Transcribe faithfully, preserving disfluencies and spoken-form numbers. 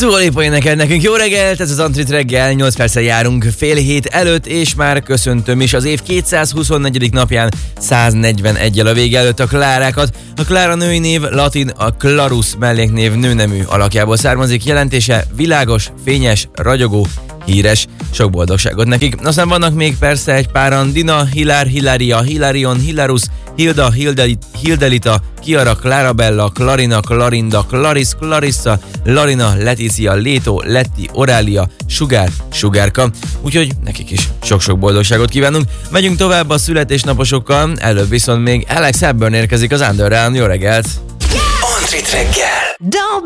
Dua Lipa énekel nekünk. Jó reggelt, ez az Antrit reggel, nyolc perccel járunk fél hét előtt, és már köszöntöm is az év kétszázhuszonnegyedik napján száznegyvenegyel a vége előtt a Klárákat. A Klára női név latin, a Clarus melléknév nőnemű alakjából származik, jelentése világos, fényes, ragyogó, híres. Sok boldogságot nekik. Aztán vannak még persze egy páran: Dina, Hilár, Hilaria, Hilarion, Hilarus, Hilda, Hildelit, Hildelita, Kiara, Clarabella, Clarina, Clarinda, Claris, Clarissa, Larina, Leticia, Léto, Letti, Orália, Sugár, Sugárka. Úgyhogy nekik is sok-sok boldogságot kívánunk. Megyünk tovább a születésnaposokkal, előbb viszont még Alex Hepburn érkezik az Underground. Jó reggelt! Antrit reggel!